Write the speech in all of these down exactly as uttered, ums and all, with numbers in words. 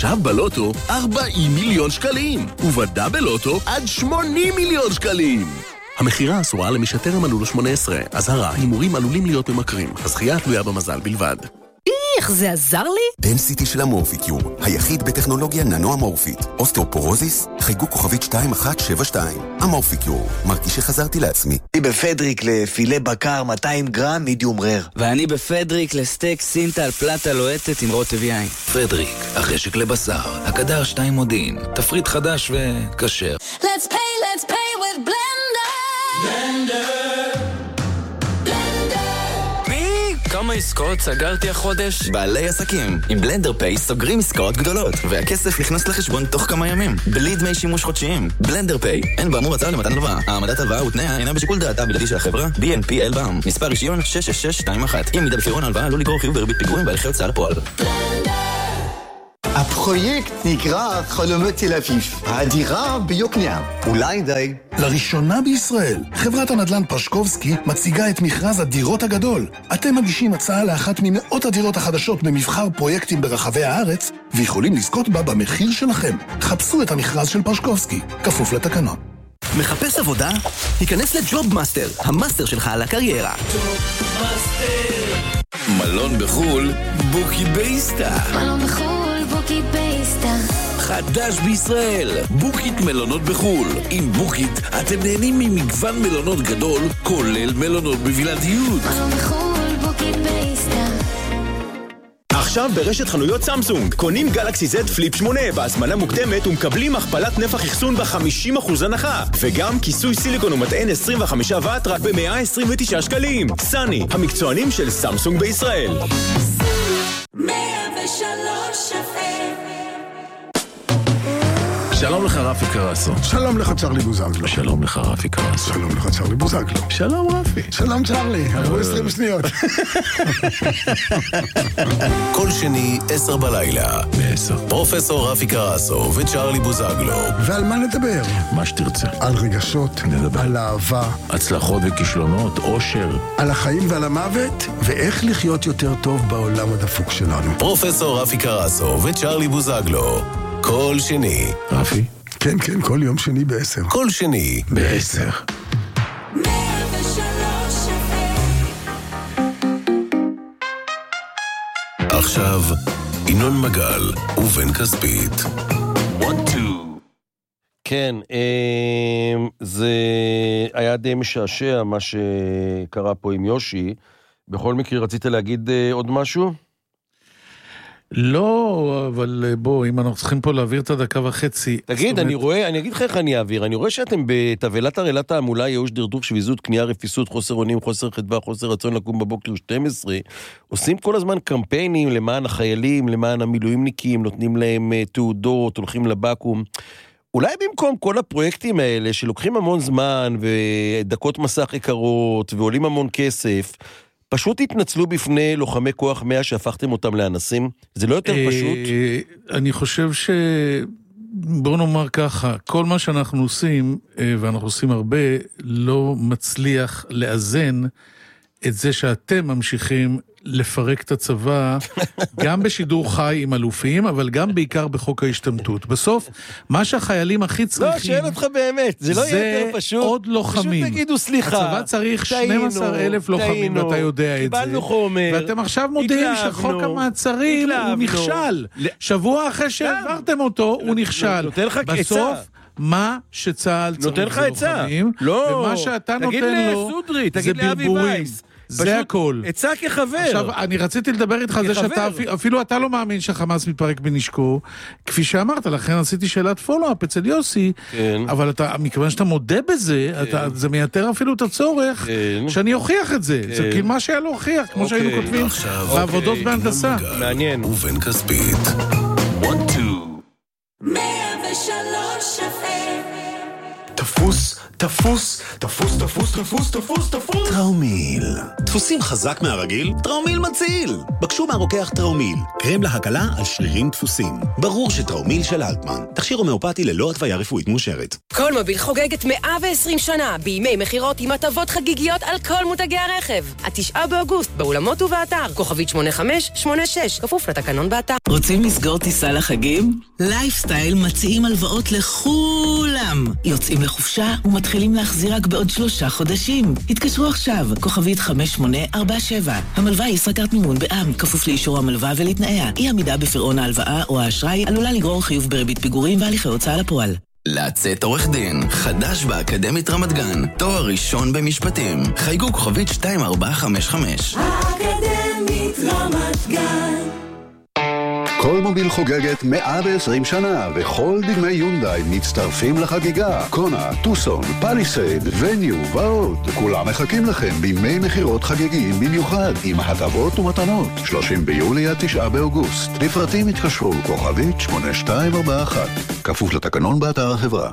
עכשיו בלוטו ארבעים מיליון שקלים, ובדאבל לוטו עד שמונים מיליון שקלים. המחירה אסורה למי שטרם מלאו לו שמונה עשרה. אזהרה, הימורים עלולים להיות ממכרים. הזכייה תלויה במזל בלבד. איך זה עזר לי? דנסיטי של המורפיקיור, היחיד בטכנולוגיה ננו-אמורפית. אוסטאופורוזיס, חייגו כוכבית שתיים אחת שבע שתיים. המורפיקיור, מרגיש שחזרתי לעצמי. אני בפדריק לפילה בקר מאתיים גרם מידיום רר. ואני בפדריק לסטייק סינטל פלטה לוהטת עם רוטב יין. פדריק, החשק לבשר, הקדר שתיים מודיעין, תפריט חדש וכשר. Let's pay, let's pay with Blender. Blender. כמה עסקאות סגרתי החודש? בעלי עסקים. עם בלנדר פיי סוגרים עסקאות גדולות, והכסף נכנס לחשבון תוך כמה ימים, בלי דמי שימוש חודשיים. בלנדר פיי, אין באמור הצעה למתן הלוואה. העמדת הלוואה ותנאיה אינה בשיקול דעתה בלעדי של החברה. בי אן פי אלבאם, מספר רישיון שש שש שש שתיים אחת. אם מידה בפירעון ההלוואה עלול לגרור חיוב בריבית פיגורים בהליכי הוצאה לפועל. הפרויקט נקרא חלומות תל אביב, הדירה ביוקנעם. אולי די. לראשונה בישראל, חברת הנדל"ן פשקובסקי מציגה את מכרז הדירות הגדול. אתם מגישים הצעה לאחת ממאות הדירות החדשות במבחר פרויקטים ברחבי הארץ, ויכולים לזכות בה במחיר שלכם. חפשו את המכרז של פשקובסקי, כפוף לתקנון. מחפש עבודה? היכנס לג'וב מאסטר, המאסטר שלך על הקריירה. מלון בחול, בוקי בייסטה. מלון בחול, בוקי בייסטה. חדש בישראל, בוקית מלונות בחול. עם בוקית אתם נהנים ממגוון מלונות גדול, כולל מלונות בבלעדיות. מלון בחול, בוקי בייסטה. עכשיו ברשת חנויות סמסונג, קונים גלקסי זד פליפ שמונה בהזמנה מוקדמת ומקבלים הכפלת נפח אחסון ב-חמישים אחוז הנחה, וגם כיסוי סיליקון ומטען עשרים וחמישה וואט רק ב-מאה עשרים ותשעה שקלים. סני, המקצוענים של סמסונג בישראל. מאה ושלוש שלום לך רפי קרסו. שלום לך צ'רלי בוזגלו. שלום לך רפי קרסו. שלום לך צ'רלי בוזגלו. שלום רפי. שלום צ'רלי, עברו עשרים שניות. כל שני, עשר בלילה. בעשר. פרופסור רפי קרסו וצ'רלי בוזגלו. ועל מה נדבר? מה שתרצה. על רגשות, נדבר. על אהבה. הצלחות וכישלונות, אושר. על החיים ועל המוות, ואיך לחיות יותר טוב בעולם הדפוק שלנו. פרופסור רפי קרסו וצ'רלי בוזגלו. כל שני. רפי? כן, כן, כל יום שני בעשר. כל שני בעשר. עכשיו, ינון מגל ובן כספית. one, two. כן, זה היה די משעשע מה שקרה פה עם יושי. בכל מקרה, רצית להגיד עוד משהו? לא, אבל בוא, אם אנחנו צריכים פה להעביר את הדקה וחצי... תגיד, אני רואה, אני אגיד לך איך אני אעביר, אני רואה שאתם בתבלת הרעלת העמולה, ייאוש, דרדור, שביזות, קנייה, רפיסות, חוסר אונים, חוסר חדווה, חוסר רצון לקום בבוקר שתים עשרה, עושים כל הזמן קמפיינים למען החיילים, למען המילואימניקים, נותנים להם תעודות, הולכים לבקו"ם. אולי במקום כל הפרויקטים האלה, שלוקחים המון זמן, ודקות מסך יקרות, ועולים המון כסף, פשוט התנצלו בפני לוחמי כוח מאה שהפכתם אותם לאנסים? זה לא יותר פשוט? אני חושב ש... בואו נאמר ככה, כל מה שאנחנו עושים, ואנחנו עושים הרבה, לא מצליח לאזן את זה שאתם ממשיכים לפרק את הצבא, גם בשידור חי עם אלופים, אבל גם בעיקר בחוק ההשתמטות. בסוף, מה שהחיילים הכי צריכים... לא, שאל אותך באמת, זה לא יהיה יותר פשוט. זה עוד לוחמים. פשוט תגידו סליחה. הצבא צריך שנים עשר אלף לוחמים, ואתה יודע את זה. קיבלנו חומר. ואתם עכשיו מודיעים שחוק המעצרים הוא נכשל. שבוע אחרי שהעברתם אותו, הוא נכשל. נותן לך עצה. בסוף, מה שצה"ל צריך זה לוחמים, ומה שאתה נותן לו, זה ברבורים. זה הכל. עצה כחבר. עכשיו, אני רציתי לדבר איתך על זה שאתה, אפילו אתה לא מאמין שחמאס מתפרק בנשקו, כפי שאמרת, לכן עשיתי שאלת פולו-אפ אצל יוסי, כן. אבל אתה, מכיוון שאתה מודה בזה, כן. אתה, זה מייתר אפילו את הצורך, כן. שאני אוכיח את זה. כן. זה כאילו מה שהיה להוכיח, כמו אוקיי. שהיינו כותבים, בעבודות אוקיי. בהנדסה. מעניין. ובן כספית. מאה ושלוש תפוס, תפוס, תפוס, תפוס, תפוס, תפוס, תפוס. טראומיל. דפוסים חזק מהרגיל? טראומיל מציל. בקשו מהרוקח טראומיל. קרם להקלה על שרירים דפוסים. ברור שטראומיל של אלטמן. תכשיר הומאופתי ללא התוויה רפואית מאושרת. כל מוביל חוגגת מאה ועשרים שנה בימי מחירות עם הטבות חגיגיות על כל מותגי הרכב. התשעה באוגוסט באולמות ובאתר. כוכבית שמונה חמש שמונה שש. כפוף לתקנון באתר. רוצים לסגור טיסה לחגים? לייפסטייל מציעים הלוואות לכולם. יוצאים לחופשה ומתחילים להחזיר רק בעוד שלושה חודשים. התקשרו עכשיו, כוכבית חמש שמונה ארבע שבע. המלווה היא ישראכרט מימון בע"מ, כפוף לאישור המלווה ולתנאיה. אי עמידה בפירעון ההלוואה או האשראי עלולה לגרור חיוב בריבית פיגורים והליכי הוצאה לפועל. לצאת עורך דין, חדש באקדמית רמת גן, תואר ראשון במשפטים. חייגו כוכבית שתיים ארבע חמש חמש. האקדמית רמת גן. כל מוביל חוגגת מאה ועשרים שנה, וכל דגמי יונדאי מצטרפים לחגיגה. קונה, טוסון, פליסייד, וניו ועוד. כולם מחכים לכם בימי מחירות חגיגיים במיוחד, עם הטבות ומתנות. שלושים ביולי עד תשעה באוגוסט. לפרטים התקשרו כוכבית שמונה שתיים ארבע אחת. כפוף לתקנון באתר החברה.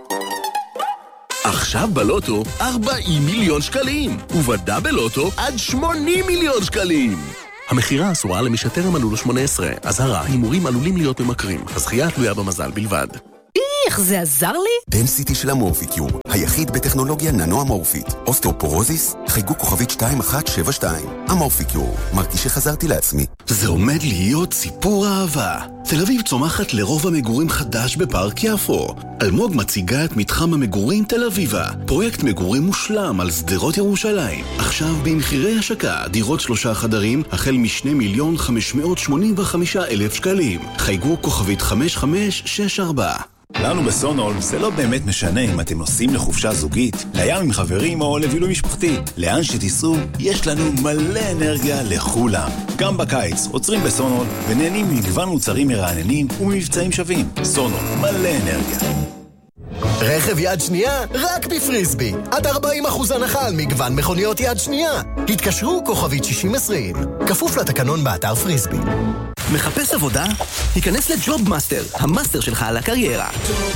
עכשיו בלוטו ארבעים מיליון שקלים, ובדאבל לוטו עד שמונים מיליון שקלים. המחירה אסורה למי שטרם מלאו לו שמונה עשרה. אזהרה, הימורים עלולים להיות ממכרים. הזכייה תלויה במזל בלבד. איך זה עזר לי? דנסיטי של המורפיקיור, היחיד בטכנולוגיה ננו-אמורפית. אוסטאופורוזיס, חייגו כוכבית שתיים אחת שבע שתיים. המורפיקיור, מרגיש שחזרתי לעצמי. זה עומד להיות סיפור אהבה. תל אביב צומחת לרוב המגורים חדש בפארק יפו. אלמוג מציגה את מתחם המגורים תל אביבה, פרויקט מגורים מושלם על שדרות ירושלים. עכשיו במחירי השקה, דירות שלושה חדרים, החל משני מיליון חמש מאות שמונים וחמישה אלף שקלים. חייגו כוכבית חמש חמש שש ארבע. לנו בסונול זה לא באמת משנה אם אתם נוסעים לחופשה זוגית, לים עם חברים או לבילוי משפחתי. לאן שתיסעו, יש לנו מלא אנרגיה לכולם. גם בקיץ עוצרים בסונול ונהנים ממגוון מוצרים מרעננים וממבצעים שווים. סונול, מלא אנרגיה. רכב יד שנייה רק בפריסבי. עד ארבעים אחוז הנחה על מגוון מכוניות יד שנייה. התקשרו כוכבית שישים עשרים. כפוף לתקנון באתר פריסבי. מחפש עבודה? היכנס לג'וב מאסטר, המאסטר שלך על הקריירה.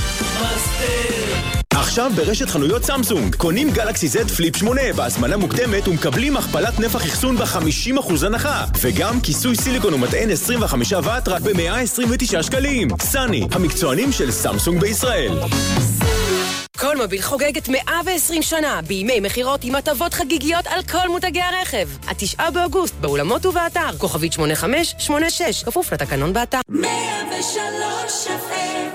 עכשיו ברשת חנויות סמסונג, קונים גלקסי זד פליפ שמונה בהזמנה מוקדמת ומקבלים הכפלת נפח אחסון ב-חמישים אחוז הנחה, וגם כיסוי סיליקון ומטען עשרים וחמישה וואט רק ב-מאה עשרים ותשעה שקלים. סני, המקצוענים של סמסונג בישראל. כל מוביל חוגגת מאה ועשרים שנה בימי מחירות עם הטבות חגיגיות על כל מותגי הרכב. התשעה באוגוסט באולמות ובאתר. כוכבית שמונה חמש שמונה שש. כפוף לתקנון באתר. מאה ושלוש אף אם.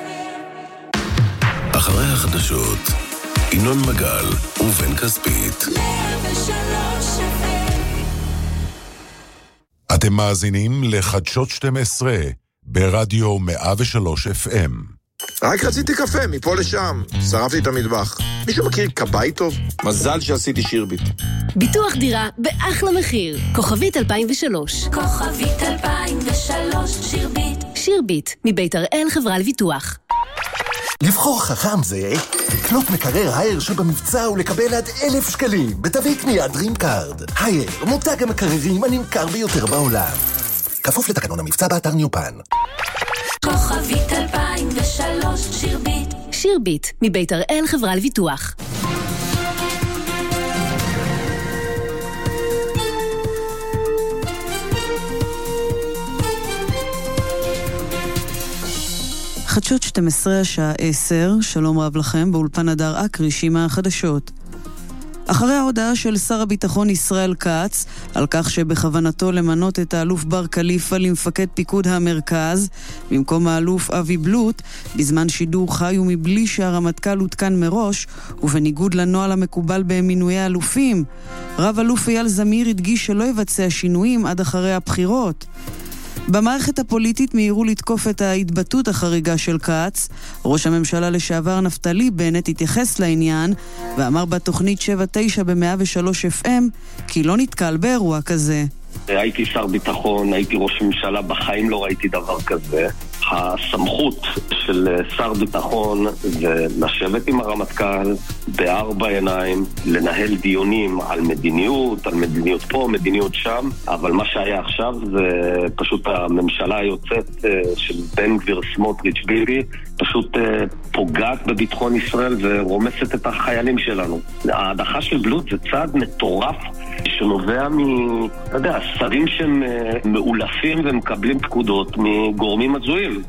אחרי החדשות, ינון מגל ובן כספית. מאה ושלוש אף אם. אתם מאזינים לחדשות שתים עשרה ברדיו מאה ושלוש אף אם. רק רציתי קפה, מפה לשם. שרפתי את המטבח. מישהו מכיר קבאי טוב? מזל שעשיתי שירביט. ביטוח דירה באחלה מחיר. כוכבית אלפיים ושלוש. כוכבית אלפיים ושלוש, שירביט. שירביט, מבית הראל חברה לביטוח. לבחור חכם זה לקנות מקרר הייר שבמבצע ולקבל עד אלף שקלים בתווי קנייה דרים קארד. הייר, מותג המקררים הנמכר ביותר בעולם. כפוף לתקנון המבצע באתר ניופן. כוכבית אלפיים ושלוש, שירביט. שירביט, מבית הראל חברה לביטוח. חדשות שתים עשרה השעה עשר, שלום רב לכם, באולפן הדר אקרישי מהחדשות. אחרי ההודעה של שר הביטחון ישראל כץ על כך שבכוונתו למנות את האלוף בר קליפה למפקד פיקוד המרכז במקום האלוף אבי בלוט בזמן שידור חי ומבלי שהרמטכ"ל הותקן מראש ובניגוד לנוהל המקובל במינויי אלופים, רב אלוף אייל זמיר הדגיש שלא יבצע שינויים עד אחרי הבחירות. במערכת הפוליטית מהירו לתקוף את ההתבטאות החריגה של כץ. ראש הממשלה לשעבר נפתלי בנט התייחס לעניין ואמר בתוכנית שבע תשע ב-מאה ושלוש אף אם כי לא נתקל באירוע כזה. הייתי שר ביטחון, הייתי ראש ממשלה, בחיים לא ראיתי דבר כזה. הסמכות של שר ביטחון זה לשבת עם הרמטכ"ל בארבע עיניים, לנהל דיונים על מדיניות, על מדיניות פה, מדיניות שם, אבל מה שהיה עכשיו זה פשוט הממשלה היוצאת של בן גביר, סמוטריץ', ביבי, פשוט פוגעת בביטחון ישראל ורומסת את החיילים שלנו. ההדחה של בלוט זה צעד מטורף שנובע מ... אתה יודע, שרים שהם מאולפים ומקבלים פקודות מגורמים הזויים.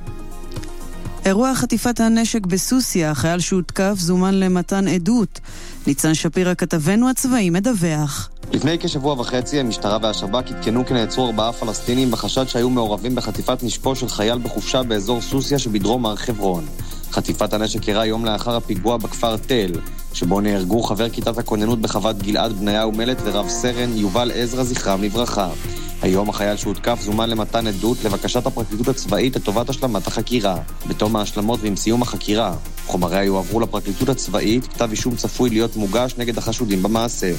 אירוע חטיפת הנשק בסוסיה, החייל שהותקף זומן למתן עדות. ניצן שפירא כתבנו הצבאי מדווח. לפני כשבוע וחצי המשטרה והשב"כ התקנו כי נעצרו ארבעה פלסטינים בחשד שהיו מעורבים בחטיפת נשקו של חייל בחופשה באזור סוסיה שבדרום הר חברון. חטיפת הנשק אירעה יום לאחר הפיגוע בכפר תל, שבו נהרגו חבר כיתת הכוננות בחוות גלעד בניה ומלט ורב סרן יובל עזרא זכרם לברכה. היום החייל שהותקף זומן למתן עדות לבקשת הפרקליטות הצבאית לטובת השלמת החקירה. בתום ההשלמות ועם סיום החקירה, חומריה יועברו לפרקליטות הצבאית, כתב אישום צפוי להיות מוגש נגד החשודים במעשה.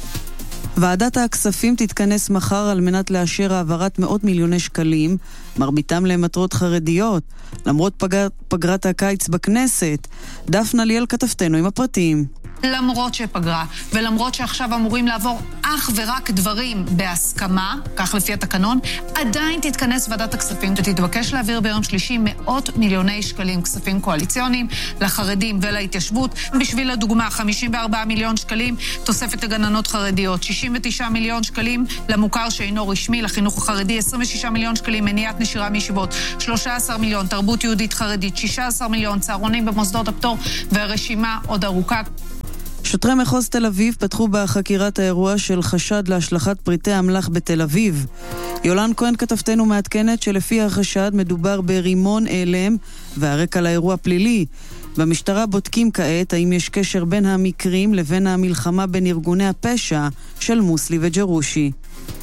ועדת הכספים תתכנס מחר על מנת לאשר העברת מאות מיליוני שקלים, מרביתם למטרות חרדיות, למרות פגרת, פגרת הקיץ בכנסת. דפנה ליאל כתבתנו עם הפרטים. למרות שפגרה, ולמרות שעכשיו אמורים לעבור אך ורק דברים בהסכמה, כך לפי התקנון, עדיין תתכנס ועדת הכספים ותתבקש להעביר ביום שלישי מאות מיליוני שקלים כספים קואליציוניים לחרדים ולהתיישבות. בשביל הדוגמה, חמישים וארבעה מיליון שקלים תוספת לגננות חרדיות, שישים ותשעה מיליון שקלים למוכר שאינו רשמי, לחינוך החרדי, עשרים ושישה מיליון שקלים מניעת נשירה מישיבות, שלושה עשר מיליון תרבות יהודית חרדית, שישה עשר מיליון צהרונים במוסדות הפטור, והרשימה עוד ארוכה. שוטרי מחוז תל אביב פתחו בחקירת האירוע של חשד להשלכת פריטי אמל"ח בתל אביב. יולן כהן כתבתנו מעדכנת שלפי החשד מדובר ברימון אלם והרקע לאירוע פלילי. במשטרה בודקים כעת האם יש קשר בין המקרים לבין המלחמה בין ארגוני הפשע של מוסלי וג'רושי.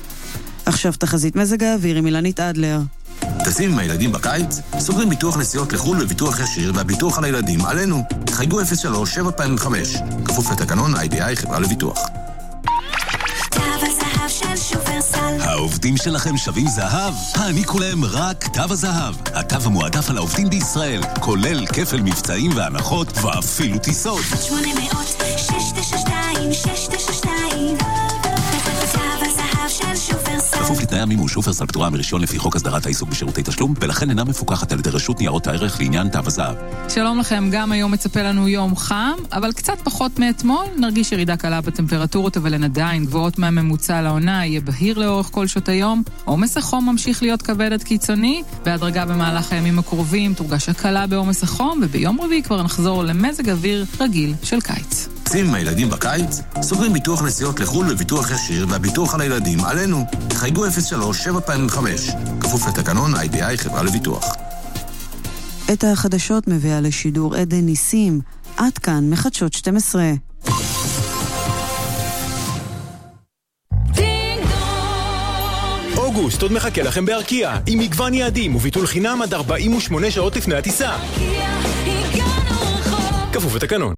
עכשיו תחזית מזג האוויר עם אילנית אדלר. טסים עם הילדים בקיץ? סוגרים ביטוח נסיעות לחול וביטוח ישיר והביטוח על הילדים עלינו. חייגו אפס שלוש שבע פעמים חמש. כפוף לתקנון איי בי איי חברה לביטוח. תו הזהב של שופרסל. העובדים שלכם שווים זהב? העניקו להם רק תו הזהב. התו המועדף על העובדים בישראל, כולל כפל מבצעים והנחות ואפילו טיסות. שמונה מאות שש תשע שתיים שש תשע שתיים. תו הזהב של שופרסל. כפוף לתנאי המימוש. שופרסל פטורה מרישיון לפי חוק הסדרת העיסוק בשירותי תשלום, ולכן אינה מפוקחת על ידי רשות ניירות הערך לעניין תו הזהב. שלום לכם, גם היום מצפה לנו יום חם, אבל קצת פחות מאתמול. נרגיש ירידה קלה בטמפרטורות, אבל הן עדיין גבוהות מהממוצע לעונה, יהיה בהיר לאורך כל שעות היום. עומס החום ממשיך להיות כבד עד קיצוני, בהדרגה במהלך הימים הקרובים תורגש הקלה בעומס החום, וביום רביעי כבר נחזור למזג אוויר רגיל של קיץ. טסים עם הילדים בקיץ? סוגרים ביטוח נסיעות לחול וביטוח ישיר והביטוח על הילדים עלינו. חייגו אפס שלוש שבע פעמים חמש. כפוף לתקנון איי בי איי חברה לביטוח. את החדשות מביאה לשידור עדן ניסים. עד כאן מחדשות שתים עשרה. אוגוסט עוד מחכה לכם בארקיע, עם מגוון יעדים וביטול חינם עד ארבעים ושמונה שעות לפני הטיסה. כפוף לתקנון.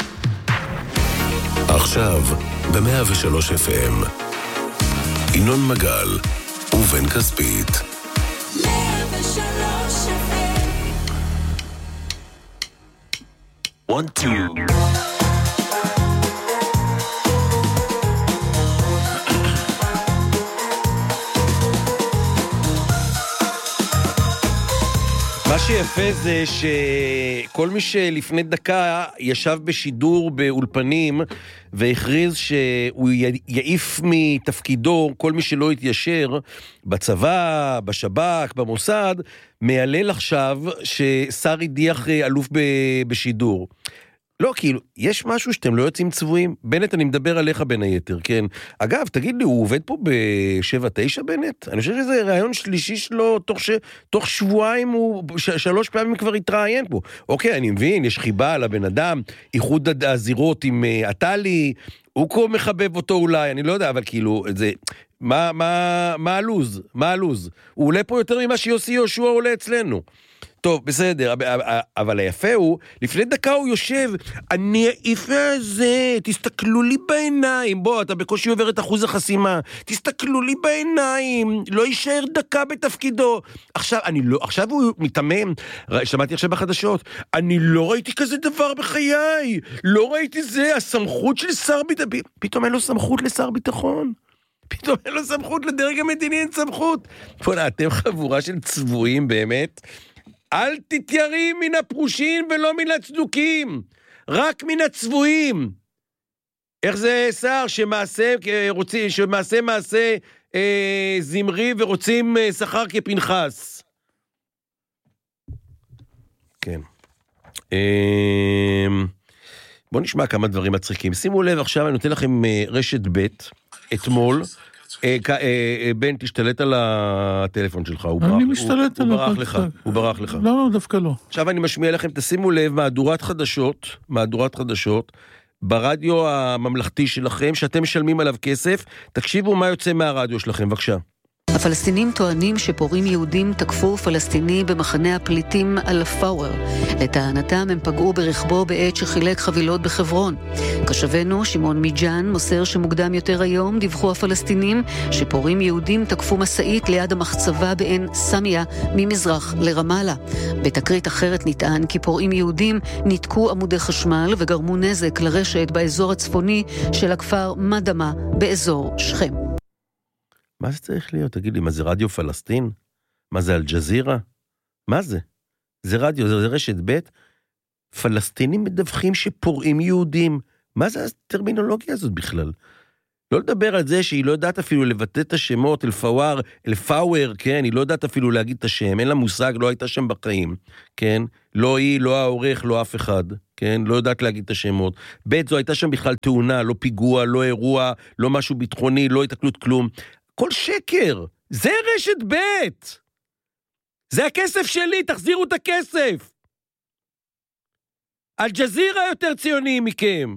עכשיו, ב-מאה ושלוש אף אם, ינון מגל ובן כספית. מאה ושלוש אף אם. One, two. מה שיפה זה שכל מי שלפני דקה ישב בשידור באולפנים והכריז שהוא יעיף מתפקידו כל מי שלא יתיישר בצבא, בשב"כ, במוסד, מעלל עכשיו ששר הדיח אלוף בשידור. לא, כאילו, יש משהו שאתם לא יוצאים צבועים? בנט, אני מדבר עליך בין היתר, כן? אגב, תגיד לי, הוא עובד פה ב-שבע תשע בנט? אני חושב שזה רעיון שלישי שלו, תוך, ש... תוך שבועיים הוא ש... שלוש פעמים כבר התראיין פה. אוקיי, אני מבין, יש חיבה על הבן אדם, איחוד הזירות עם uh, אטלי, הוא כה מחבב אותו אולי, אני לא יודע, אבל כאילו, זה... מה, מה, מה הלוז? מה הלוז? הוא עולה פה יותר ממה שיוסי יהושע עולה אצלנו. טוב, בסדר, אבל היפה הוא, לפני דקה הוא יושב, אני היפה הזה, תסתכלו לי בעיניים, בוא, אתה בקושי עובר את אחוז החסימה, תסתכלו לי בעיניים, לא יישאר דקה בתפקידו. עכשיו, אני לא, עכשיו הוא מתאמן, שמעתי עכשיו בחדשות, אני לא ראיתי כזה דבר בחיי, לא ראיתי זה, הסמכות של שר ביטחון, פתאום אין לו סמכות לשר ביטחון. פתאום אין לו סמכות לדרג המדיני, אין סמכות. בוא'נה, אתם חבורה של צבועים באמת, אל תתיירים מן הפרושים ולא מן הצדוקים, רק מן הצבועים. איך זה שר שמעשה, רוצים, שמעשה מעשה אה, זמרי ורוצים אה, שכר כפנחס. כן. אה, בואו נשמע כמה דברים מצחיקים. שימו לב, עכשיו אני נותן לכם אה, רשת ב' אתמול, בן, תשתלט על הטלפון שלך, אני משתלט עליו. הוא ברח לך, הוא ברח לך. לא, לא, דווקא לא. עכשיו אני משמיע לכם, תשימו לב, מהדורת חדשות, מהדורת חדשות, ברדיו הממלכתי שלכם, שאתם משלמים עליו כסף, תקשיבו מה יוצא מהרדיו שלכם, בבקשה. הפלסטינים טוענים שפורעים יהודים תקפו פלסטיני במחנה הפליטים אל-פאוור. לטענתם הם פגעו ברכבו בעת שחילק חבילות בחברון. קשבנו, שמעון מיג'אן, מוסר שמוקדם יותר היום דיווחו הפלסטינים שפורעים יהודים תקפו מסעית ליד המחצבה בעין סמיה ממזרח לרמאללה. בתקרית אחרת נטען כי פורעים יהודים ניתקו עמודי חשמל וגרמו נזק לרשת באזור הצפוני של הכפר מדמה באזור שכם. מה זה צריך להיות? תגיד לי, מה זה רדיו פלסטין? מה זה אל-ג'זירה? מה זה? זה רדיו, זה רשת ב' פלסטינים מדווחים שפורעים יהודים. מה זה הטרמינולוגיה הזאת בכלל? לא לדבר על זה שהיא לא יודעת אפילו לבטא את השמות, אל-פאוור, אל-פאוור, כן? היא לא יודעת אפילו להגיד את השם, אין לה מושג, לא הייתה שם בחיים, כן? לא היא, לא העורך, לא אף אחד, כן? לא יודעת להגיד את השמות. ב' זו הייתה שם בכלל תאונה, לא פיגוע, לא אירוע, לא משהו ביטחוני, לא התקלות כלום. כל שקר, זה רשת ב' זה הכסף שלי, תחזירו את הכסף. אל-ג'זירה יותר ציוניים מכם.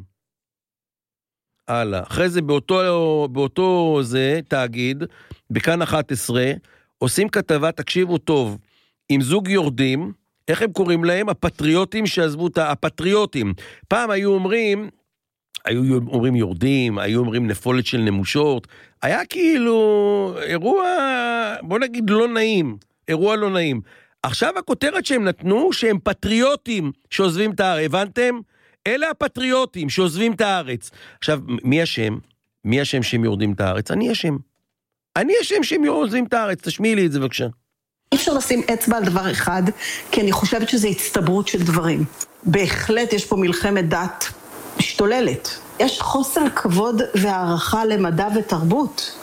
הלאה, אחרי זה באותו, באותו זה, תאגיד, בכאן אחת עשרה, עושים כתבה, תקשיבו טוב, עם זוג יורדים, איך הם קוראים להם? הפטריוטים שעזבו את הפטריוטים. פעם היו אומרים, היו אומרים יורדים, היו אומרים נפולת של נמושות, היה כאילו אירוע, בוא נגיד לא נעים, אירוע לא נעים. עכשיו הכותרת שהם נתנו, שהם פטריוטים שעוזבים את הארץ, הבנתם? אלה הפטריוטים שעוזבים את הארץ. עכשיו, מי השם? מי השם שהם יורדים את הארץ? אני השם. אני השם שהם עוזבים את הארץ, תשמיעי לי את זה בבקשה. אי אפשר לשים אצבע על דבר אחד, כי אני חושבת שזה הצטברות של דברים. בהחלט יש פה מלחמת דת משתוללת. יש חוסר כבוד והערכה למדע ותרבות.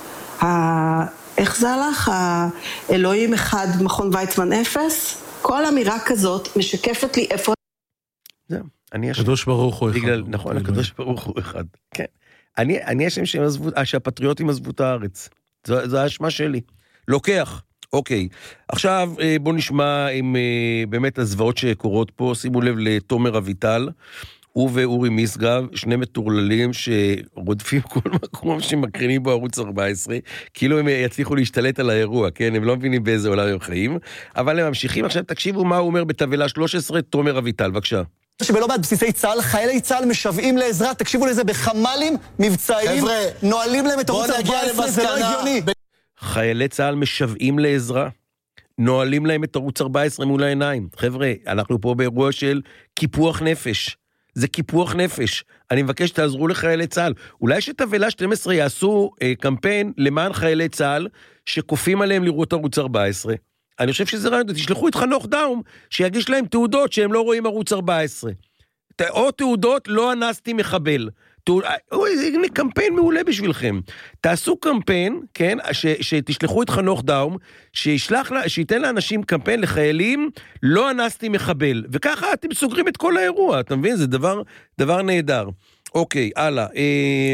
איך זה הלך? האלוהים אחד, מכון ויצמן אפס? כל אמירה כזאת משקפת לי איפה... זהו, אני השם. הקדוש ברוך הוא אחד. נכון, הקדוש ברוך הוא אחד. כן. אני השם שהפטריוטים עזבו את הארץ. זו האשמה שלי. לוקח. אוקיי. עכשיו בוא נשמע עם באמת הזוועות שקורות פה. שימו לב לתומר אביטל. הוא ואורי משגב, שני מטורללים שרודפים כל מקום שמקרינים בו ערוץ ארבע עשרה, כאילו הם יצליחו להשתלט על האירוע, כן? הם לא מבינים באיזה עולם הם חיים, אבל הם ממשיכים. עכשיו תקשיבו מה הוא אומר בתבלה שלוש עשרה, תומר אביטל, בבקשה. שבלא מעט בסיסי צה"ל, חיילי צה"ל משוועים לעזרה, תקשיבו לזה, בחמלים מבצעיים, נועלים להם את ערוץ ארבע עשרה, זה לא הגיוני. חיילי צה"ל משוועים לעזרה, נועלים להם את ערוץ ארבע עשרה מול העיניים. חבר'ה, אנחנו פה באירוע של קיפוח נפש. זה קיפוח נפש. אני מבקש שתעזרו לחיילי צה"ל. אולי שתבלה שתים עשרה יעשו אה, קמפיין למען חיילי צה"ל, שקופים עליהם לראות ערוץ ארבע עשרה. אני חושב שזה רעיון, תשלחו את חנוך דאום, שיגיש להם תעודות שהם לא רואים ערוץ ארבע עשרה. או תעודות, לא אנסתי מחבל. הנה קמפיין מעולה בשבילכם. תעשו קמפיין, כן, ש, שתשלחו את חנוך דאום, שישלח, שייתן לאנשים קמפיין לחיילים, לא אנסתי מחבל. וככה אתם סוגרים את כל האירוע, אתה מבין? זה דבר, דבר נהדר. אוקיי, הלאה. אה,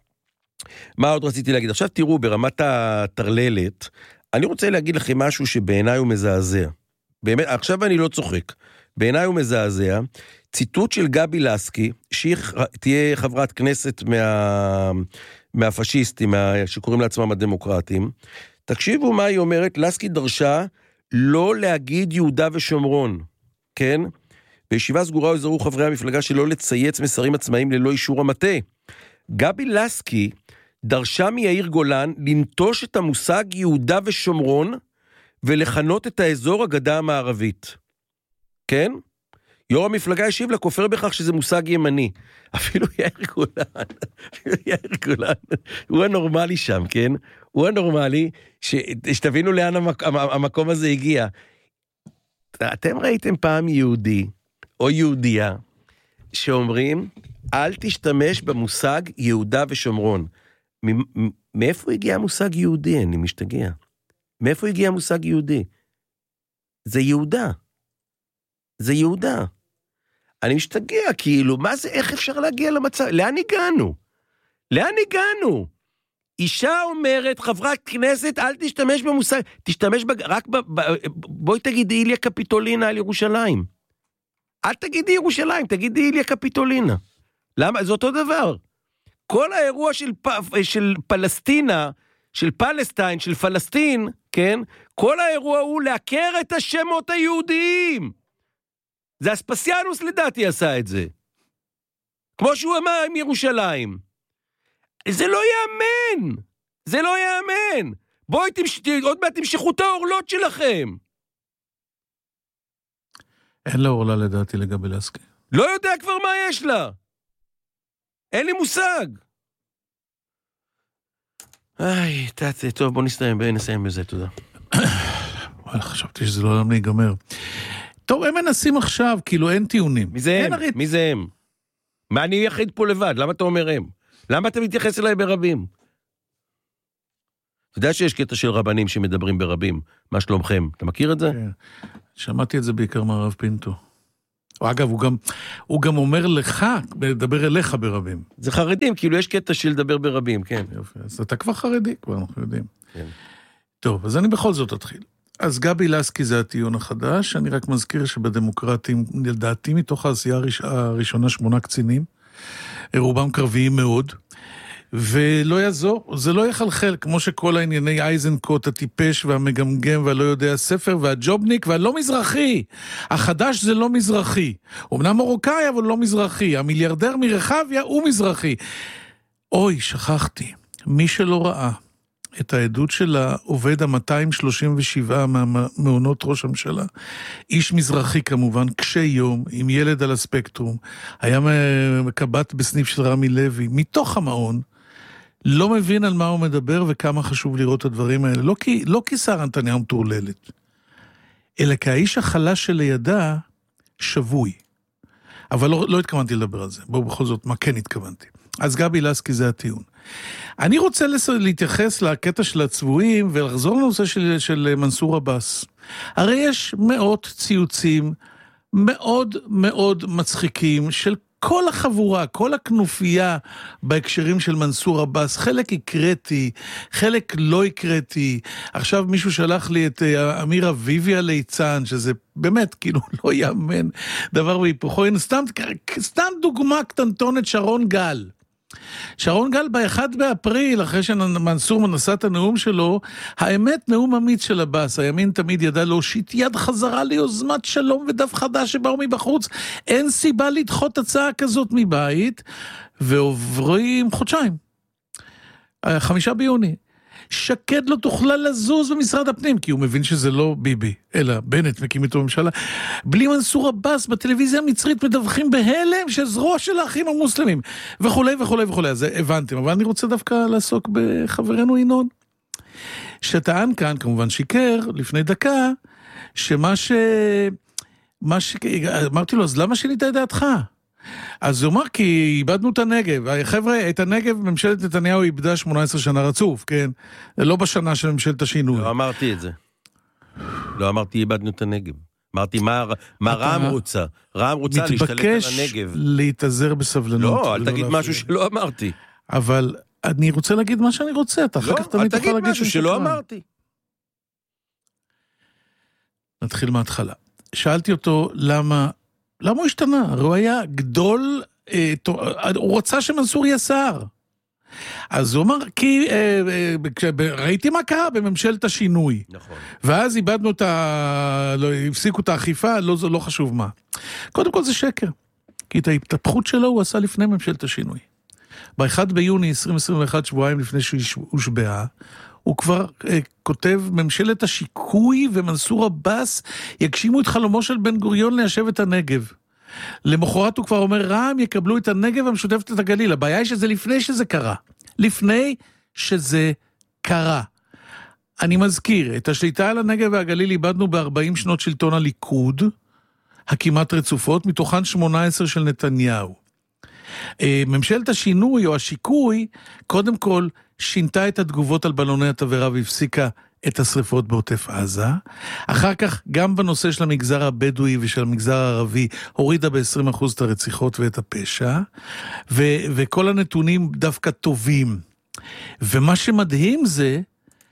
מה עוד רציתי להגיד? עכשיו תראו, ברמת התרללת, אני רוצה להגיד לכם משהו שבעיניי הוא מזעזע. באמת, עכשיו אני לא צוחק. בעיניי הוא מזעזע. ציטוט של גבי לסקי, שהיא תהיה חברת כנסת מה... מהפשיסטים, מה... שקוראים לעצמם הדמוקרטים. תקשיבו מה היא אומרת, לסקי דרשה לא להגיד יהודה ושומרון, כן? בישיבה סגורה הוזהרו חברי המפלגה שלא לצייץ מסרים עצמאיים ללא אישור המטה. גבי לסקי דרשה מיאיר גולן לנטוש את המושג יהודה ושומרון ולכנות את האזור הגדה המערבית. כן? יו"ר המפלגה השיב לה, כופר בכך שזה מושג ימני. אפילו יאיר גולן, אפילו יאיר גולן, הוא הנורמלי שם, כן? הוא הנורמלי, ש... שתבינו לאן המק... המקום הזה הגיע. אתם ראיתם פעם יהודי, או יהודייה, שאומרים, אל תשתמש במושג יהודה ושומרון. מ... מאיפה הגיע המושג יהודי? אני משתגע. מאיפה הגיע המושג יהודי? זה יהודה. זה יהודה. אני משתגע, כאילו, מה זה, איך אפשר להגיע למצב? לאן הגענו? לאן הגענו? אישה אומרת, חברת כנסת, אל תשתמש במושג, תשתמש בג... רק ב... ב... בואי תגידי איליה קפיטולינה על ירושלים. אל תגידי ירושלים, תגידי איליה קפיטולינה. למה? זה אותו דבר. כל האירוע של, פ... של פלסטינה, של פלסטיין, של פלסטין, כן? כל האירוע הוא להכר את השמות היהודיים. זה אספסיאנוס לדעתי עשה את זה. כמו שהוא אמר עם ירושלים. זה לא יאמן. זה לא יאמן. בואי תמש... עוד מעט תמשכו את האורלות שלכם. אין לה אורלה לדעתי לגבי לסקי. לא יודע כבר מה יש לה. אין לי מושג. איי, תעצה, טוב, בוא נסיים, בוא נסיים בזה, תודה. וואלה, חשבתי שזה לא עולם להיגמר. טוב, הם מנסים עכשיו, כאילו אין טיעונים. מי זה הם? מי זה הם? מה אני יחיד פה לבד? למה אתה אומר הם? למה אתה מתייחס אליי ברבים? אתה יודע שיש קטע של רבנים שמדברים ברבים. מה שלומכם? אתה מכיר את זה? כן. שמעתי את זה בעיקר מהרב פינטו. אגב, הוא גם, הוא גם אומר לך, לדבר אליך ברבים. זה חרדים, כאילו יש קטע של לדבר ברבים, כן. יופי, אז אתה כבר חרדי, כבר אנחנו יודעים. כן. טוב, אז אני בכל זאת אתחיל. אז גבי לסקי זה הטיעון החדש, אני רק מזכיר שבדמוקרטים, לדעתי מתוך העשייה הראשונה שמונה קצינים, רובם קרביים מאוד, ולא יעזור, זה לא יחלחל, כמו שכל הענייני אייזנקוט, הטיפש והמגמגם והלא יודע הספר, והג'ובניק והלא מזרחי. החדש זה לא מזרחי. אמנם מרוקאי, אבל לא מזרחי. המיליארדר מרחביה הוא מזרחי. אוי, שכחתי. מי שלא ראה את העדות של העובד ה-מאתיים שלושים ושבע מהמעונות ראש הממשלה, איש מזרחי כמובן, קשה יום, עם ילד על הספקטרום, היה מקבט בסניף של רמי לוי, מתוך המעון, לא מבין על מה הוא מדבר וכמה חשוב לראות את הדברים האלה, לא כי, לא כי שרה נתניהו מטורללת, אלא כי האיש החלש שלידה שבוי. אבל לא, לא התכוונתי לדבר על זה, בואו בכל זאת, מה כן התכוונתי. אז גבי לסקי זה הטיעון. אני רוצה להתייחס לקטע של הצבועים ולחזור לנושא של, של מנסור עבאס. הרי יש מאות ציוצים מאוד מאוד מצחיקים של כל החבורה, כל הכנופיה בהקשרים של מנסור עבאס. חלק הקראתי, חלק לא הקראתי. עכשיו מישהו שלח לי את אמיר אביבי הליצן, שזה באמת כאילו לא יאמן דבר בהיפוכו. סתם, סתם דוגמה קטנטונת, שרון גל. שרון גל ב-אחד באפריל, אחרי שמנסור נשא את הנאום שלו, האמת נאום אמיץ של עבאס, הימין תמיד ידע להושיט יד חזרה ליוזמת שלום ודף חדש שבאו מבחוץ, אין סיבה לדחות הצעה כזאת מבית, ועוברים חודשיים, חמישה ביוני, שקד לא תוכלה לזוז במשרד הפנים, כי הוא מבין שזה לא ביבי, אלא בנט מקים איתו ממשלה. בלי מנסור עבאס בטלוויזיה המצרית מדווחים בהלם שזרוע של האחים המוסלמים, וכולי וכולי וכולי. אז הבנתם, אבל אני רוצה דווקא לעסוק בחברנו ינון, שטען כאן, כמובן שיקר, לפני דקה, שמה ש... מה ש... אמרתי לו, אז למה שינית את דעתך? אז הוא אמר, כי איבדנו את הנגב. חבר'ה, את הנגב ממשלת נתניהו איבדה שמונה עשרה שנה רצוף, כן? לא בשנה של ממשלת השינוי. לא אמרתי את זה. לא אמרתי איבדנו את הנגב. אמרתי, מה, מה רע"מ רוצה? רע"מ רוצה להשתלט על הנגב. מתבקש להתאזר בסבלנות. לא, אל תגיד משהו שלא אמרתי. אבל אני רוצה להגיד מה שאני רוצה, אתה אחר כך תמיד תוכל להגיד משהו שלא אמרתי. נתחיל מההתחלה. שאלתי אותו למה, למה הוא השתנה? הרי הוא היה גדול, אה, הוא רצה שמנסור יהיה שר. אז הוא אמר, כי אה, אה, ראיתי מה קרה בממשלת השינוי. נכון. ואז איבדנו את ה... לא, הפסיקו את האכיפה, לא, לא חשוב מה. קודם כל זה שקר. כי את ההתפתחות שלו הוא עשה לפני ממשלת השינוי. ב-אחד ביוני עשרים עשרים ואחת, שבועיים לפני שהוא הושבעה, הוא כבר אה, כותב, ממשלת השיקוי ומנסור עבאס יגשימו את חלומו של בן גוריון ליישב את הנגב. למחרת הוא כבר אומר, רע"מ יקבלו את הנגב המשותפת את הגליל. הבעיה היא שזה לפני שזה קרה. לפני שזה קרה. אני מזכיר, את השליטה על הנגב והגליל איבדנו ב-ארבעים שנות שלטון הליכוד, הכמעט רצופות, מתוכן שמונה עשרה של נתניהו. ממשלת השינוי או השיקוי, קודם כל שינתה את התגובות על בלוני התבערה והפסיקה את השריפות בעוטף עזה. אחר כך, גם בנושא של המגזר הבדואי ושל המגזר הערבי, הורידה ב-עשרים אחוז את הרציחות ואת הפשע, ו- וכל הנתונים דווקא טובים. ומה שמדהים זה,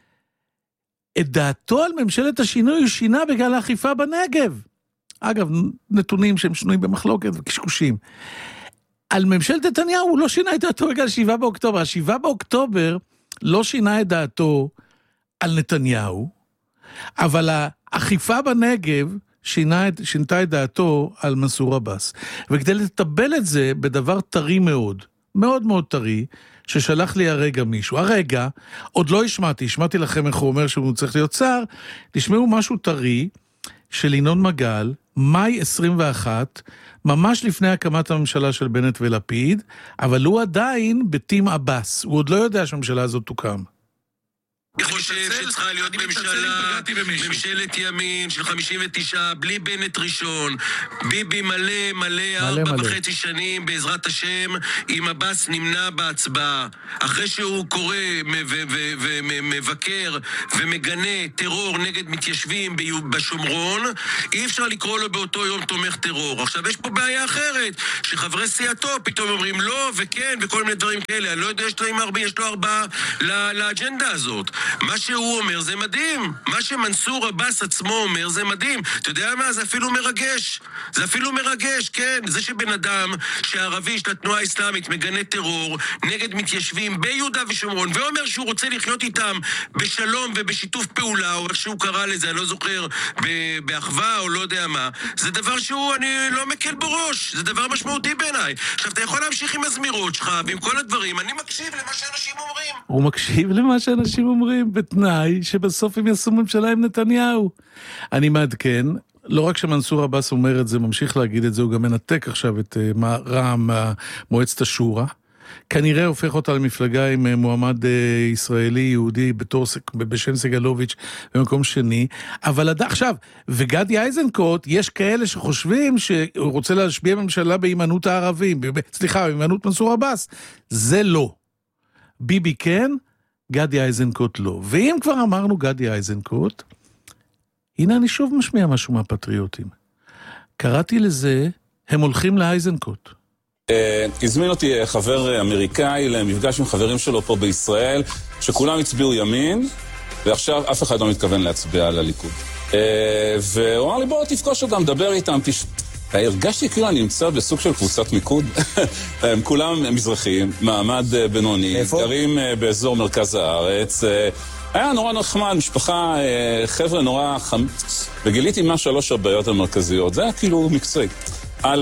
את דעתו על ממשלת השינוי הוא שינה בגלל האכיפה בנגב. אגב, נתונים שהם שנויים במחלוקת וקשקושים. על ממשלת נתניהו הוא לא שינה את דעתו בגלל שבעה באוקטובר. השבעה באוקטובר לא שינה את דעתו על נתניהו, אבל האכיפה בנגב שינה, שינתה את דעתו על מנסור עבאס. וכדי לטבל את זה בדבר טרי מאוד, מאוד מאוד טרי, ששלח לי הרגע מישהו. הרגע, עוד לא השמעתי, השמעתי לכם איך הוא אומר שהוא צריך להיות שר, תשמעו משהו טרי של ינון מגל, מאי עשרים ואחת, ממש לפני הקמת הממשלה של בנט ולפיד, אבל הוא עדיין בטים עבאס, הוא עוד לא יודע שהממשלה הזאת תוקם. אני חושב שצריכה להיות ממשלה, ממשלת ימין של חמישים ותשע, בלי בנט ראשון, ביבי מלא מלא ארבע וחצי שנים בעזרת השם, עם עבאס נמנע בהצבעה. אחרי שהוא קורא ומבקר ומגנה טרור נגד מתיישבים בשומרון, אי אפשר לקרוא לו באותו יום תומך טרור. עכשיו יש פה בעיה אחרת, שחברי סיעתו פתאום אומרים לא וכן וכל מיני דברים כאלה. אני לא יודע, יש לו ארבעה לאג'נדה הזאת. מה שהוא אומר זה מדהים. מה שמנסור עבאס עצמו אומר זה מדהים. אתה יודע מה? זה אפילו מרגש. זה אפילו מרגש, כן. זה שבן אדם שהערבי של התנועה האסלאמית מגנה טרור נגד מתיישבים ביהודה ושומרון, ואומר שהוא רוצה לחיות איתם בשלום ובשיתוף פעולה, או איך שהוא קרא לזה, אני לא זוכר, באחווה או לא יודע מה. זה דבר שהוא, אני לא מקל בראש. זה דבר משמעותי בעיניי. עכשיו, אתה יכול להמשיך עם הזמירות שלך ועם כל הדברים. אני מקשיב למה שאנשים אומרים. הוא מקשיב למה שאנשים אומרים. בתנאי שבסוף הם יעשו ממשלה עם נתניהו. אני מעדכן, לא רק שמנסור עבאס אומר את זה, ממשיך להגיד את זה, הוא גם מנתק עכשיו את רע"מ מועצת השורא, כנראה הופך אותה למפלגה עם מועמד ישראלי יהודי בתור, בשם סגלוביץ' במקום שני, אבל עד עכשיו, וגדי איזנקוט, יש כאלה שחושבים שהוא רוצה להשביע ממשלה בהימנעות הערבים, סליחה, בהימנעות מנסור עבאס, זה לא. ביבי כן, גדי איזנקוט לא. ואם כבר אמרנו גדי איזנקוט, הנה אני שוב משמיע משהו מהפטריוטים. קראתי לזה, הם הולכים לאיזנקוט. הזמין אותי חבר אמריקאי למפגש עם חברים שלו פה בישראל, שכולם הצביעו ימין, ועכשיו אף אחד לא מתכוון להצביע על הליכוד. והוא אמר לי, בוא תפגוש אותם, דבר איתם, תש... הרגשתי כאילו אני נמצא בסוג של קבוצת מיקוד. הם כולם מזרחים, מעמד בינוני, גרים באזור מרכז הארץ. היה נורא נחמד, משפחה, חבר'ה נורא חם... וגיליתי מה שלוש הבעיות המרכזיות. זה היה כאילו מקצועי. א',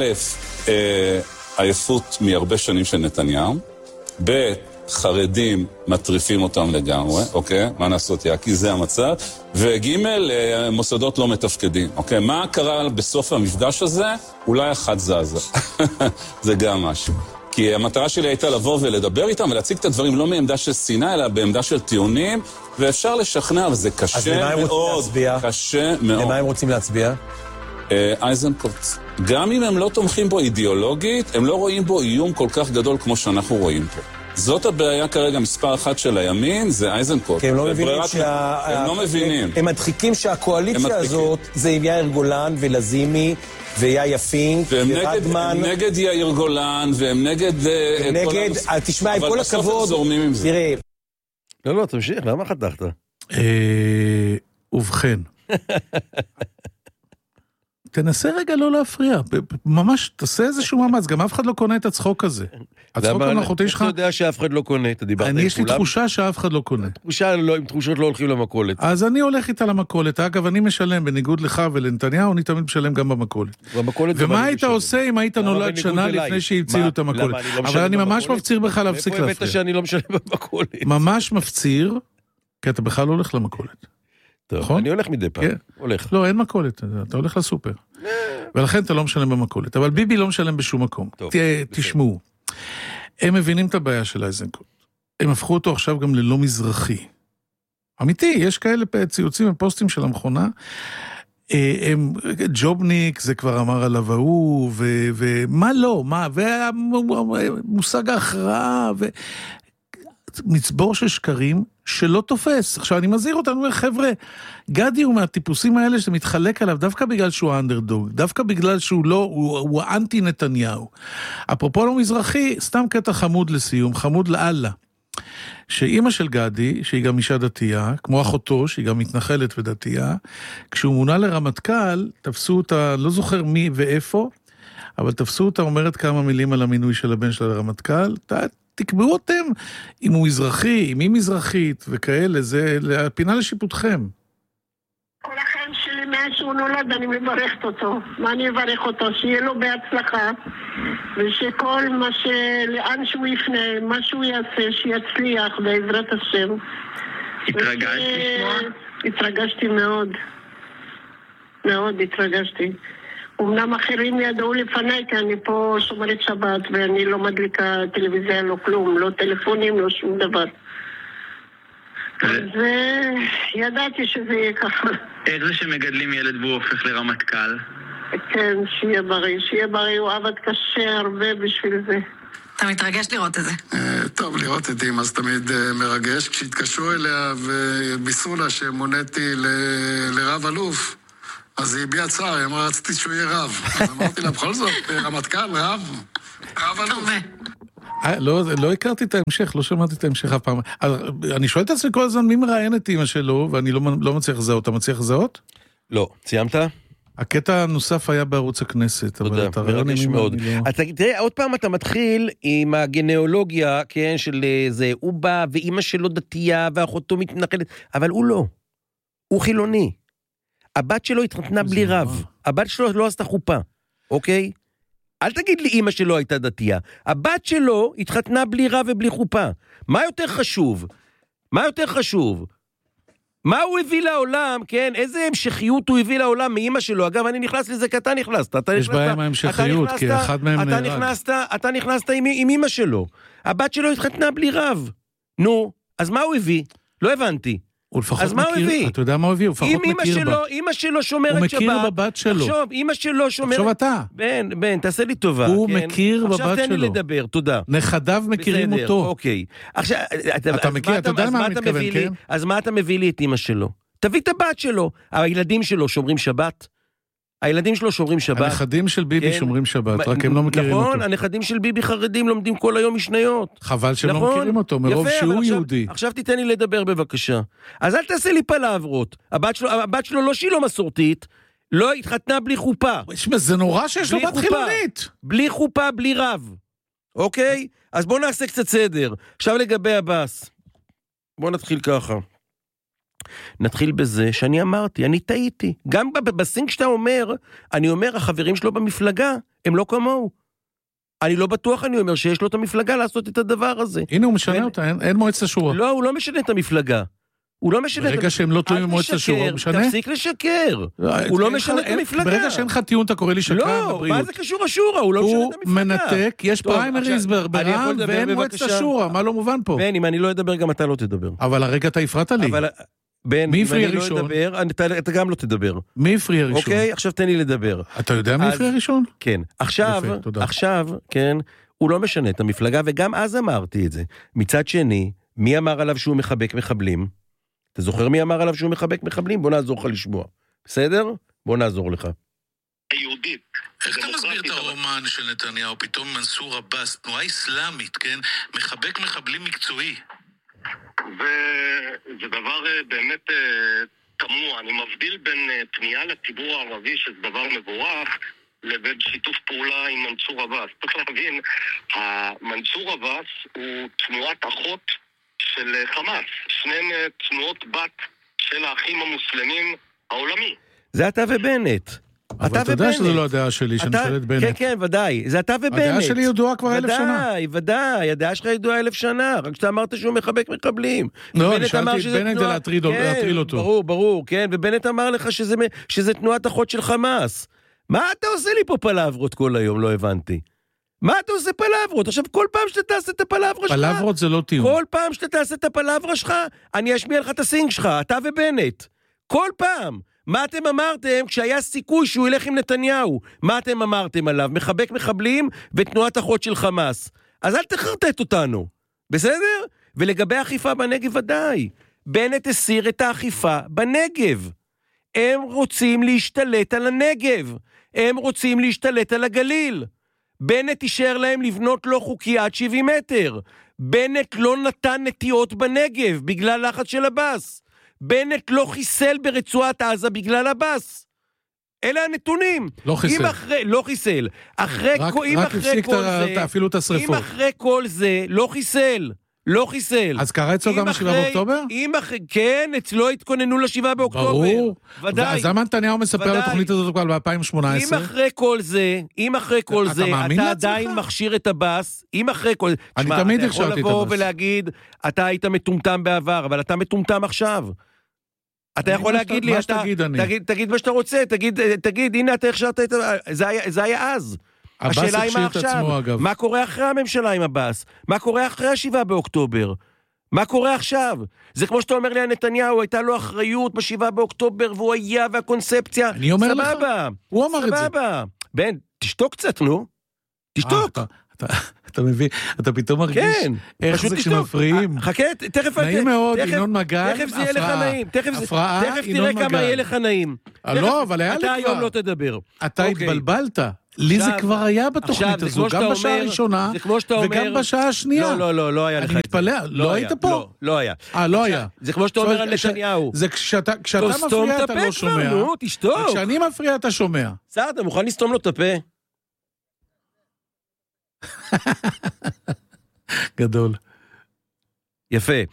עייפות מהרבה שנים של נתניהו. ב', חרדים מטריפים אותם לגמרי, אוקיי? מה נעשות יא? כי זה המצב. וג' מוסדות לא מתפקדים, אוקיי? מה קרה בסוף המפגש הזה? אולי אחת זזה. זה גם משהו. כי המטרה שלי הייתה לבוא ולדבר איתם ולהציג את הדברים לא מעמדה של שנאה, אלא בעמדה של טיעונים, ואפשר לשכנע, וזה קשה מאוד. קשה מאוד. למה הם רוצים להצביע? איזנקוט. גם אם הם לא תומכים בו אידיאולוגית, הם לא רואים בו איום כל כך גדול כמו שאנחנו רואים פה. זאת הבעיה כרגע מספר אחת של הימין, זה איזנקוט. כי הם לא מבינים שה... הם לא מבינים. הם מדחיקים שהקואליציה הזאת זה עם יאיר גולן ולזימי ויאיר פינק ורדמן. הם נגד יאיר גולן והם נגד... נגד, תשמע, עם כל הכבוד... אבל בסוף הם זורמים עם זה. תראה. לא, לא, תמשיך, למה חתכת? ובכן. תנסה רגע לא להפריע, ממש תעשה איזשהו מאמץ, גם אף אחד לא קונה את הצחוק הזה. הצחוק המלאכותי שלך... אתה יודע שאף אחד לא קונה, אתה דיברת עם כולם? יש לי תחושה שאף אחד לא קונה. תחושה, עם תחושות לא הולכים למכולת. אז אני הולך איתה למכולת, אגב, אני משלם, בניגוד לך ולנתניהו, אני תמיד משלם גם במכולת. ומה היית עושה אם היית נולד שנה לפני שהמציאו את המכולת? אבל אני ממש מפציר בך להפסיק להפריע. איפה הבאת שאני לא משלם במכולת? ממש מפציר, כי אתה בכלל לא הולך למכולת. טוב, אני הולך מדי פעם. הולך. לא, אין מכולת, אתה הולך לסופר. ולכן אתה לא משלם במכולת. אבל ביבי לא משלם בשום מקום. תשמעו, הם מבינים את הבעיה של איזנקוט. הם הפכו אותו עכשיו גם ללא מזרחי. אמיתי, יש כאלה ציוצים ופוסטים של המכונה. הם, ג'ובניק, זה כבר אמר עליו ההוא, ומה לא, מה, ומושג ההכרעה, ו... מצבור של שקרים שלא תופס. עכשיו אני מזהיר אותנו, חבר'ה, גדי הוא מהטיפוסים האלה שאתה מתחלק עליו דווקא בגלל שהוא האנדרדוג, דווקא בגלל שהוא לא, הוא, הוא האנטי נתניהו. אפרופו לא מזרחי, סתם קטע חמוד לסיום, חמוד לאללה. שאימא של גדי, שהיא גם אישה דתייה, כמו אחותו, שהיא גם מתנחלת ודתייה, כשהוא מונה לרמטכ"ל, תפסו אותה, לא זוכר מי ואיפה, אבל תפסו אותה, אומרת כמה מילים על המינוי של הבן שלה לרמטכ"ל, תקבעו אתם אם הוא מזרחי, אם היא מזרחית וכאלה, זה הפינה לשיפוטכם. כל החיים שלי מאז שהוא נולד, אני מברכת אותו. מה אני אברך אותו? שיהיה לו בהצלחה, ושכל מה ש... לאן שהוא יפנה, מה שהוא יעשה, שיצליח בעזרת השם. התרגשת לשמוע? התרגשתי מאוד. מאוד התרגשתי. אמנם אחרים ידעו לפניי, כי אני פה שומרת שבת, ואני לא מדליקה טלוויזיה, לא כלום, לא טלפונים, לא שום דבר. אז ידעתי שזה יהיה ככה. איך זה שמגדלים ילד והוא הופך לרמטכ"ל? כן, שיהיה בריא, שיהיה בריא, הוא עבד קשה הרבה בשביל זה. אתה מתרגש לראות את זה? טוב, לראות את אמא, זה תמיד מרגש. כשהתקשרו אליה ובישרו לה שמוניתי לרב אלוף, אז היא הביעה צער, היא אמרה, רציתי שהוא יהיה רב. אז אמרתי לה, בכל זאת, רמטכ"ל, רב, רב אלוף. לא, לא הכרתי את ההמשך, לא שמעתי את ההמשך אף פעם. אני שואל את עצמי כל הזמן, מי מראיין את אמא שלו, ואני לא, לא מצליח לזהות. אתה מצליח לזהות? לא. סיימת? הקטע הנוסף היה בערוץ הכנסת. תודה, מרגש מאוד. אז תראה, עוד פעם אתה מתחיל עם הגנאולוגיה, כן, של זה, הוא בא, ואמא שלו דתייה, ואחותו מתנחלת, אבל הוא לא. הוא חילוני. הבת שלו התחתנה בלי רב. הבת שלו לא עשתה חופה, אוקיי? אל תגיד לי אמא שלו הייתה דתייה. הבת שלו התחתנה בלי רב ובלי חופה. מה יותר חשוב? מה יותר חשוב? מה הוא הביא לעולם, כן? איזה המשכיות הוא הביא לעולם מאמא שלו? אגב, אני נכנס לזה כי אתה נכנסת. יש בעיה עם ההמשכיות, כי אחד מהם נהרג. אתה נכנסת, אתה נכנסת עם, עם אמא שלו. הבת שלו התחתנה בלי רב. נו, אז מה הוא הביא? לא הבנתי. הוא לפחות מכיר, אתה יודע מה הוא הביא? הוא לפחות מכיר בה. אמא שלו שומרת שבת. הוא מכיר בבת שלו. עכשיו, אמא שלו שומרת... עכשיו אתה. בן, בן, תעשה לי טובה. הוא מכיר בבת שלו. עכשיו תן לי לדבר, תודה. נכדיו מכירים אותו. אוקיי. עכשיו, אתה מכיר, אתה יודע מה אני מתכוון, כן? אז מה אתה מביא לי את אמא שלו? תביא את הבת שלו. הילדים שלו שומרים שבת. הילדים שלו שומרים שבת. הנכדים של ביבי שומרים שבת, רק הם לא מכירים אותו. נכון, הנכדים של ביבי חרדים לומדים כל היום משניות. חבל שהם לא מכירים אותו, מרוב שהוא יהודי. עכשיו תיתן לי לדבר בבקשה. אז אל תעשה לי פלעברות. הבת שלו לא שהיא לא מסורתית, לא התחתנה בלי חופה. זה נורא שיש לו בת חילונית. בלי חופה, בלי רב. אוקיי? אז בואו נעשה קצת סדר. עכשיו לגבי הבאס. בואו נתחיל ככה. נתחיל בזה שאני אמרתי, אני טעיתי. גם בסינק שאתה אומר, אני אומר, החברים שלו במפלגה, הם לא כמוהו. אני לא בטוח, אני אומר, שיש לו את המפלגה לעשות את הדבר הזה. הנה, הוא משנה אותה, אין, אין מועצת השורה. לא, הוא לא משנה את המפלגה. הוא לא משנה... ברגע שהם לא תלויים במועצת השורה, הוא משנה? תפסיק לשקר. הוא לא משנה את המפלגה. ברגע שאין לך טיעון, אתה קורא לי שקרן בבריאות. לא, מה זה קשור השורה? הוא לא משנה את המפלגה. הוא מנתק, יש פריימריז ברעם, ואין מועצת השורה. מה לא מובן פה? בן, אם אני לא אדבר, גם אתה לא תדבר. אבל הרגע אתה הפרעת לי. בן, אם אני לא אדבר, אתה גם לא תדבר. מי הפריע ראשון? אוקיי, עכשיו תן לי לדבר. אתה יודע מי הפריע ראשון? כן. עכשיו, עכשיו, כן, הוא לא משנה את המפלגה, וגם אז אמרתי את זה. מצד שני, מי אמר עליו שהוא מחבק מחבלים? אתה זוכר מי אמר עליו שהוא מחבק מחבלים? בוא נעזור לך לשמוע. בסדר? בוא נעזור לך. היהודית. איך אתה מסביר את הרומן של נתניהו, פתאום מנסור עבאס, תנועה איסלאמית, כן? מחבק מחבלים מקצועי. וזה דבר באמת תמוה. אני מבדיל בין uh, פנייה לציבור הערבי, שזה דבר מבורך, לבין שיתוף פעולה עם מנסור עבאס. צריך להבין, המנסור עבאס הוא תנועת אחות של uh, חמאס. שניהם uh, תנועות בת של האחים המוסלמים העולמי. זה אתה ובנט. אבל אתה יודע שזו לא הדעה שלי, שאני שואל את בנט. כן, כן, ודאי. זה אתה ובנט. הדעה שלי ידועה כבר אלף שנה. ודאי, ודאי. הדעה שלך ידועה אלף שנה. רק שאתה אמרת שהוא מחבק מחבלים. לא, אני שאלתי את בנט זה להטריל אותו. ברור, ברור, כן. ובנט אמר לך שזה תנועת אחות של חמאס. מה אתה עושה לי פה פלברות כל היום? לא הבנתי. מה אתה עושה פלברות? עכשיו, כל פעם שאתה תעשה את הפלברה שלך... פלברות זה לא טיעון. כל פעם שאתה תעשה את הפלברה שלך, אני אשמיע לך את הסינג שלך, אתה ובנט. כל פעם. מה אתם אמרתם כשהיה סיכוי שהוא ילך עם נתניהו? מה אתם אמרתם עליו? מחבק מחבלים ותנועת אחות של חמאס. אז אל תחרטט אותנו. בסדר? ולגבי האכיפה בנגב ודאי. בנט הסיר את האכיפה בנגב. הם רוצים להשתלט על הנגב. הם רוצים להשתלט על הגליל. בנט אישר להם לבנות לא חוקי עד שבעים מטר. בנט לא נתן נטיעות בנגב בגלל לחץ של הבאס. בנט לא חיסל ברצועת עזה בגלל הבאס. אלה הנתונים. לא חיסל. אם אחרי, לא חיסל. אחרי, רק, אם רק אחרי כל זה, אפילו את השריפות. אם אחרי כל זה, לא חיסל. לא חיסל. אז קרה אצלו גם השבעה באוקטובר? אם אחרי, כן, אצלו התכוננו לשבעה באוקטובר. ברור. ודאי. אז למה נתניהו מספר על התוכנית הזאת כבר ב-אלפיים שמונה עשרה? אם אחרי כל זה, אם אחרי כל זה, אתה עדיין מכשיר את הבאס, אם אחרי כל זה, אני תמיד אתה יכול הכשרתי את לבוא הבאס. ולהגיד, אתה היית מטומטם בעבר, אבל אתה מטומטם עכשיו. אתה יכול להגיד לי, תגיד מה שאתה רוצה, תגיד, הנה אתה הכשרת את הבאס, זה היה אז. השאלה היא מה עכשיו, מה קורה אחרי הממשלה עם הבאס? מה קורה אחרי השבעה באוקטובר? מה קורה עכשיו? זה כמו שאתה אומר לי, נתניהו, הייתה לו אחריות בשבעה באוקטובר, והוא היה והקונספציה. אני אומר לך, הוא אמר את זה. סבבה. בן, תשתוק קצת, נו. תשתוק. אתה מבין, אתה פתאום מרגיש איך זה כשמפריעים. חכה, תכף... נעים מאוד, ינון מגל, תכף זה יהיה לך נעים. הפרעה, תכף תראה כמה יהיה לך נעים. לא, אבל היה לי כבר. אתה היום לא תדבר. אתה התבלבלת. לי זה כבר היה בתוכנית הזו, גם בשעה הראשונה, וגם בשעה השנייה. לא, לא, לא, לא היה לך את זה. אני מתפלא, לא היית פה? לא היה. אה, לא היה. זה כמו שאתה אומר על נתניהו. זה כשאתה מפריע אתה לא שומע. נו, תשתוק. וכשאני מפריע אתה שומע. בסדר, אתה מוכן לסתום לו את הפה? גדול. יפה.